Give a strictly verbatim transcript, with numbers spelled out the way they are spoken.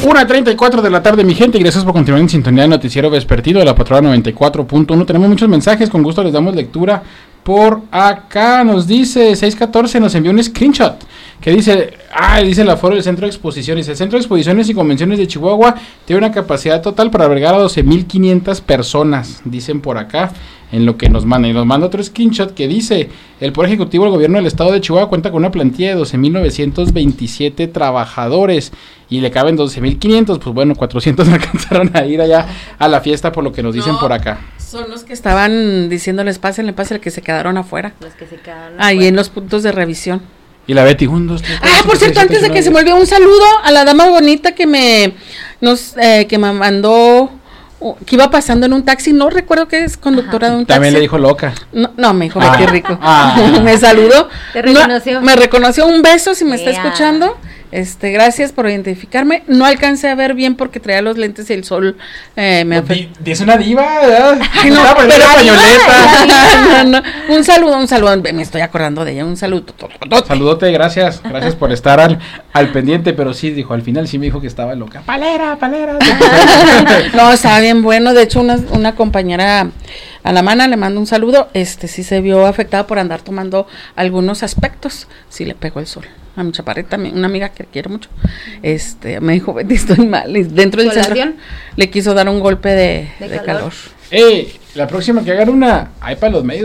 una treinta y cuatro de la tarde, mi gente, y gracias por continuar en sintonía del noticiero vespertino de la Patrona noventa y cuatro punto uno. Tenemos muchos mensajes, con gusto les damos lectura. Por acá nos dice seis catorce, nos envió un screenshot que dice, ah, dice el aforo del Centro de Exposiciones. El Centro de Exposiciones y Convenciones de Chihuahua tiene una capacidad total para albergar a doce mil quinientas personas, dicen por acá, en lo que nos manda. Y nos manda otro screenshot que dice, el Poder Ejecutivo del Gobierno del Estado de Chihuahua cuenta con una plantilla de doce mil novecientos veintisiete trabajadores y le caben doce mil quinientos, pues bueno, cuatrocientos alcanzaron a ir allá a la fiesta por lo que nos dicen no, por acá. Son los que estaban diciéndoles pásenle, pásenle, que se quedaron afuera. Los que se quedaron ahí afuera. En los puntos de revisión. Y la Betty, un, dos, tres, Ah, cuatro, por cierto, antes de que se me olvidó, un saludo a la dama bonita que me nos eh, que me mandó, uh, que iba pasando en un taxi, no recuerdo que es conductora Ajá. de un taxi. También le dijo loca. No, no me dijo, ah. qué rico. Ah. Me saludó. ¿Te reconoció? No, me reconoció, un beso si me yeah. está escuchando. Este, gracias por identificarme. No alcancé a ver bien porque traía los lentes y el sol eh, me afectó. Es una diva, ¿verdad? Ay, no, pero pañoleta. No, no. Un saludo, un saludo. Me estoy acordando de ella. Un saludo. Saludote, gracias. Gracias por estar al, al pendiente. Pero sí, dijo, al final sí me dijo que estaba loca. Palera, palera. No, estaba bien bueno. De hecho, una, una compañera, a la mana, le mando un saludo. Este sí se vio afectada por andar tomando algunos aspectos. Sí le pegó el sol. A mi chaparrita, una amiga que quiero mucho, este, me dijo, Betty, estoy mal, y dentro del centro le quiso dar un golpe de, de, de calor. calor. Ey, la próxima que hagan una, hay para los medios.